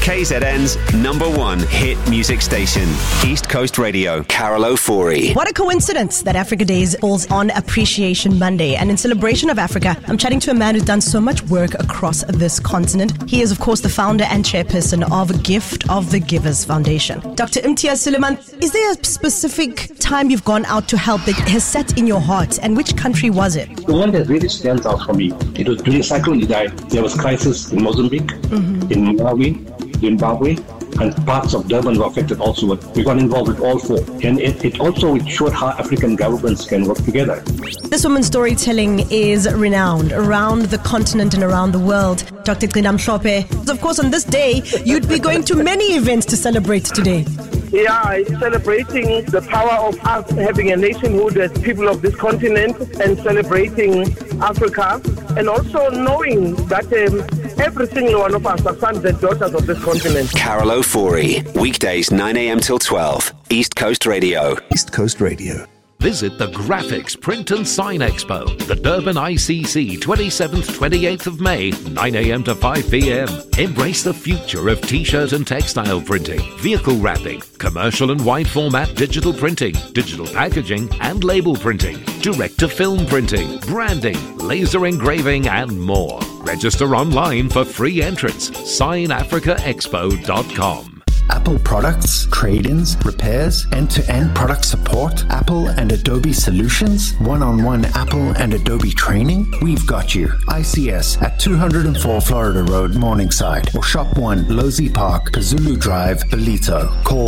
KZN's #1 hit music station, East Coast Radio. Carol O'Forey. What a coincidence that Africa Days falls on Appreciation Monday. And in celebration of Africa, I'm chatting to a man who's done so much work across this continent. He is, of course, the founder and chairperson of Gift of the Givers Foundation. Dr. Imtiaz Sooliman, is there a specific time you've gone out to help that has set in your heart? And which country was it? The one that really stands out for me, it was during Cyclone Idai. There was crisis in Mozambique, in Malawi, Zimbabwe, and parts of Durban were affected also. We got involved with all four. And it also showed how African governments can work together. This woman's storytelling is renowned around the continent and around the world. Dr. Gcina Mhlophe, of course, on this day, you'd be going to many events to celebrate today. Yeah, it's celebrating the power of us having a nationhood as people of this continent and celebrating Africa, and also knowing that every single one of us are sons and daughters of this continent. Carol O'Forey, weekdays 9 a.m. till 12, East Coast Radio. East Coast Radio. Visit the Graphics Print and Sign Expo, the Durban ICC, 27th, 28th of May, 9 a.m. to 5 p.m. Embrace the future of t-shirt and textile printing, vehicle wrapping, commercial and wide format digital printing, digital packaging and label printing, direct-to-film printing, branding, laser engraving and more. Register online for free entrance. SignAfricaExpo.com. Apple products, trade-ins, repairs, end-to-end product support, Apple and Adobe solutions, one-on-one Apple and Adobe training. We've got you. ICS at 204 Florida Road, Morningside, or Shop 1, Losey Park, Kazulu Drive, Belito. Call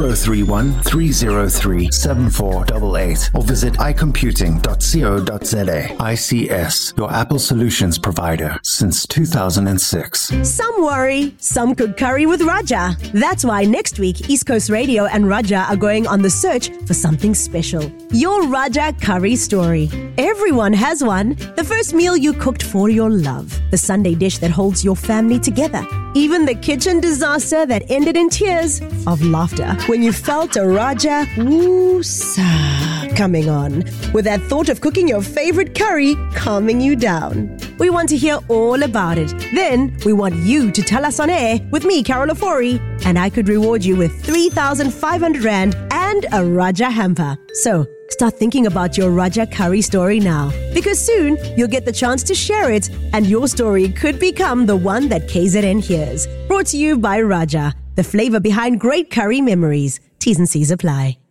031-303-7488 or visit icomputing.co.za. ICS, your Apple solutions provider since 2006. Some worry, some cook curry with Raja. That's why next week, East Coast Radio and Raja are going on the search for something special. Your Raja curry story. Everyone has one. The first meal you cooked for your love. The Sunday dish that holds your family together. Even the kitchen disaster that ended in tears of laughter when you felt a Raja woo-sa coming on, with that thought of cooking your favorite curry calming you down. We want to hear all about it. Then we want you to tell us on air with me, Carol O'Forey, and I could reward you with 3,500 Rand and a Raja hamper. So start thinking about your Raja curry story now, because soon you'll get the chance to share it and your story could become the one that KZN hears. Brought to you by Raja, the flavor behind great curry memories. T's and C's apply.